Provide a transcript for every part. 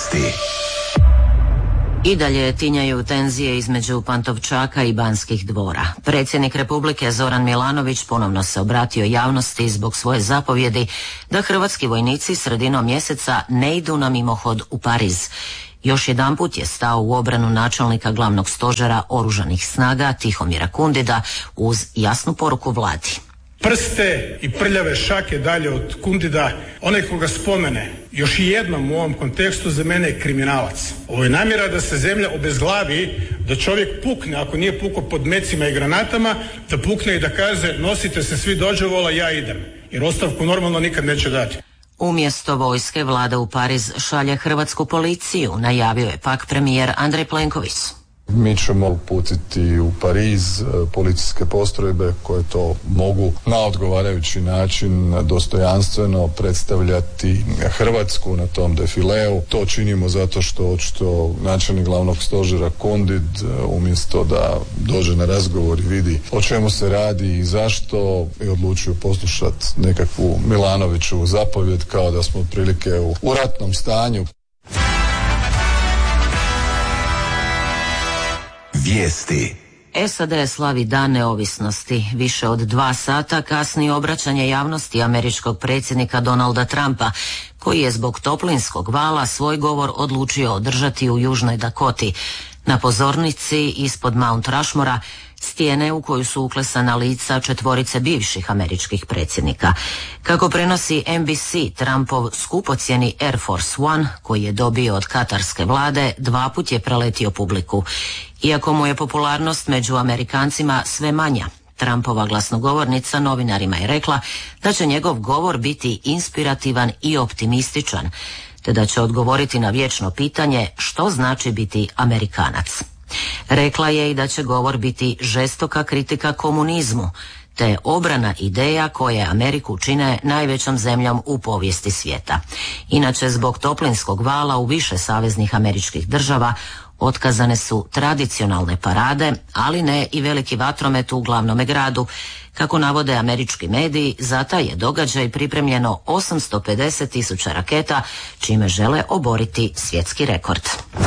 Vijesti. I dalje tinjaju tenzije između Pantovčaka i Banskih dvora. Predsjednik Republike Zoran Milanović ponovno se obratio javnosti zbog svoje zapovjedi da hrvatski vojnici sredinom mjeseca ne idu na mimohod u Pariz. Još jedanput je stao u obranu načelnika glavnog stožera oružanih snaga Tihomira Kundida uz jasnu poruku vladi. Prste i prljave šake dalje od Kundida, onaj koga spomene još i jednom u ovom kontekstu za mene je kriminalac. Ovo je namjera da se zemlja obezglavi, da čovjek pukne, ako nije pukao pod mecima i granatama, da pukne i da kaže nosite se svi dođevola, ja idem. Jer ostavku normalno nikad neće dati. Umjesto vojske vlada u Pariz šalje hrvatsku policiju, najavio je pak premijer Andrej Plenković. Mi ćemo uputiti u Pariz policijske postrojbe koje to mogu na odgovarajući način dostojanstveno predstavljati Hrvatsku na tom defileu. To činimo zato što očito načelnik glavnog stožera Kundid umjesto da dođe na razgovor i vidi o čemu se radi i zašto je odlučio poslušati nekakvu Milanoviću zapovjed kao da smo otprilike u ratnom stanju. Vijesti. SAD slavi dan neovisnosti. Više od 2 sata kasni obraćanje javnosti američkog predsjednika Donalda Trumpa, koji je zbog toplinskog vala svoj govor odlučio održati u Južnoj Dakoti, na pozornici ispod Mount Rushmora, stijene u koju su uklesana lica 4 bivših američkih predsjednika. Kako prenosi NBC, Trumpov skupocjeni Air Force One, koji je dobio od katarske vlade, 2 puta je preletio publiku. Iako mu je popularnost među Amerikancima sve manja, Trumpova glasnogovornica novinarima je rekla da će njegov govor biti inspirativan i optimističan, te da će odgovoriti na vječno pitanje što znači biti Amerikanac. Rekla je i da će govor biti žestoka kritika komunizmu, te obrana ideja koje Ameriku čine najvećom zemljom u povijesti svijeta. Inače, zbog toplinskog vala u više saveznih američkih država otkazane su tradicionalne parade, ali ne i veliki vatromet u glavnome gradu. Kako navode američki mediji, za taj je događaj pripremljeno 850.000 raketa, čime žele oboriti svjetski rekord.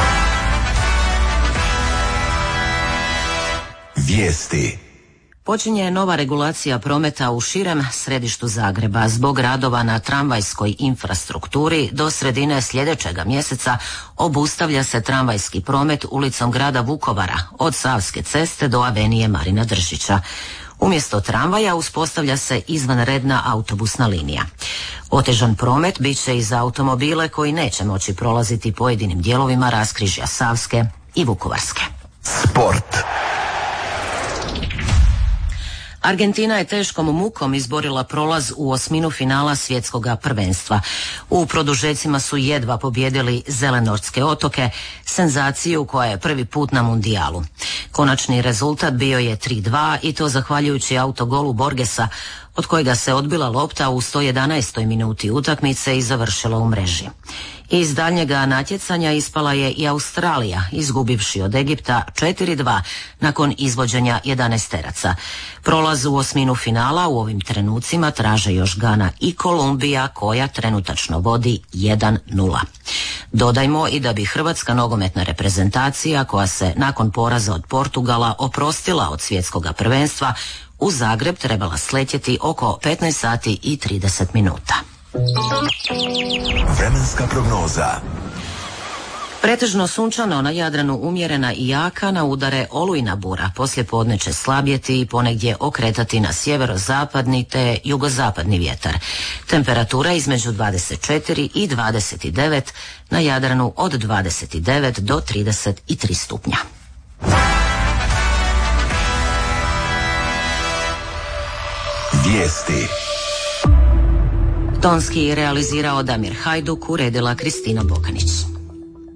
Vijesti. Počinje nova regulacija prometa u širem središtu Zagreba. Zbog radova na tramvajskoj infrastrukturi do sredine sljedećega mjeseca obustavlja se tramvajski promet ulicom grada Vukovara od Savske ceste do avenije Marina Držića. Umjesto tramvaja uspostavlja se izvanredna autobusna linija. Otežan promet bit će i za automobile koji neće moći prolaziti pojedinim dijelovima raskrižja Savske i Vukovarske. Sport. Argentina je teškom mukom izborila prolaz u osminu finala svjetskoga prvenstva. U produžecima su jedva pobjedili Zelenortske otoke, senzaciju koja je prvi put na mundijalu. Konačni rezultat bio je 3:2 i to zahvaljujući autogolu Borgesa, od kojega se odbila lopta u 111. minuti utakmice i završila u mreži. Iz daljnjega natjecanja ispala je i Australija, izgubivši od Egipta 4:2 nakon izvođenja 11-teraca. Prolaz u osminu finala u ovim trenucima traže još Gana i Kolumbija, koja trenutačno vodi 1:0. Dodajmo i da bi hrvatska nogometna reprezentacija, koja se nakon poraza od Portugala oprostila od svjetskoga prvenstva, u Zagreb trebala sletjeti oko 15 sati i 30 minuta. Vremenska prognoza. Pretežno sunčano, na Jadranu umjerena i jaka, na udare olujna bura. Poslijepodne će slabjeti i ponegdje okretati na sjeverozapadni te jugozapadni vjetar. Temperatura između 24 i 29, na Jadranu od 29 do 33 stupnja. Vijesti. Tonski realizirao Damir Hajduk, uredila Kristina Bokanić.